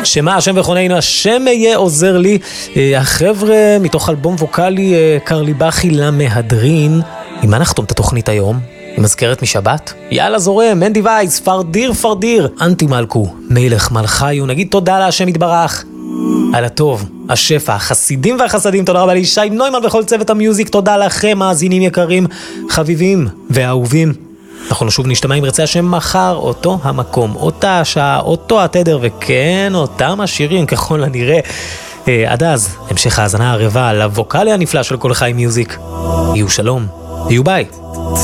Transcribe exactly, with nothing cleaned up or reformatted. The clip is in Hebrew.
שמה השם וכוננו, השם יהיה עוזר לי. החבר'ה מתוך אלבום ווקלי קרלי בכי למהדרין. עם מה נחתום את התוכנית היום? עם מזכרת משבת? יאללה זורם, מנדי וייס, פרדיר פרדיר, אנטי מלכו, מלך מלכיו. נגיד תודה להשם יתברך על הטוב, השפע, החסידים והחסדים. תודה רבה לישי נוימן וכל צוות המיוזיק. תודה לכם מאזינים יקרים, חביבים ואהובים. אנחנו שוב נשתמע עם רצי השם מחר, אותו המקום, אותה השעה, אותו התדר, וכן, אותם השירים ככל הנראה. עד אז, המשך ההאזנה הערבה לווקלי הנפלא של כל חי מיוזיק. יהיו שלום, יהיו ביי.